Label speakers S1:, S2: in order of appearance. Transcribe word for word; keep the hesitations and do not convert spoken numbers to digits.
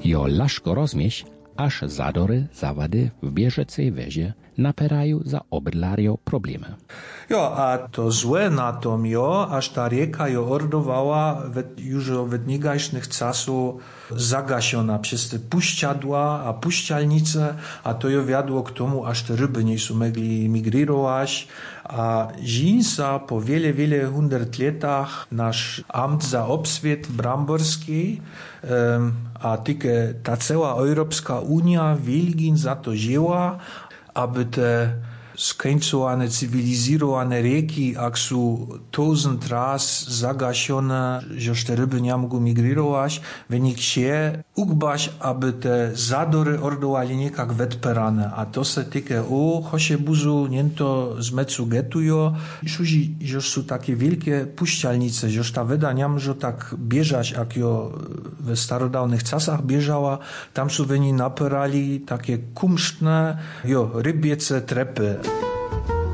S1: Jo laszko rozmieś, aż zadory, zawady w bieżecej wezie naperają za obydlario problemy.
S2: Jo, a to złe na tom jo, aż ta rieka jo ordowała już od niegajsznych czasu zagasiona przez te puściadła a puścialnice, a to jo wiadło k tomu, aż te ryby nie są mogli migrirować, a Żinsa po wiele, wiele hundert latach nasz amt za obswiet bramborski, um, a tyke ta cała Europejska Unia wielgin za to wzięła, aby te skońcowane, cywilizowane rieki, jak są tausend raz zagasione, że te ryby nie mogą migrować, wynik się ukbać, aby te zadory ordowali niekak wetperane. A to se tyke, o, chosie buzu, nie to z mecu getujo, szuzi, że są takie wielkie puścialnice, że ta woda nie może tak bieżać, jak jo we starodawnych czasach bieżała, tam są wyni napierali takie kumsztne, jo, rybiece trepy.